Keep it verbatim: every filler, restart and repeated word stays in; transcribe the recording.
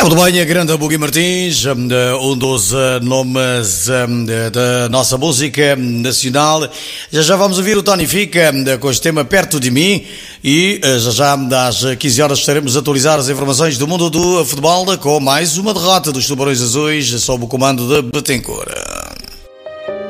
É muito bem, a grande Bugui Martins, um dos nomes da nossa música nacional. Já já vamos ouvir o Tony Fica com este tema Perto de Mim e já já às quinze horas estaremos a atualizar as informações do mundo do futebol com mais uma derrota dos Tubarões Azuis sob o comando de Betancourt.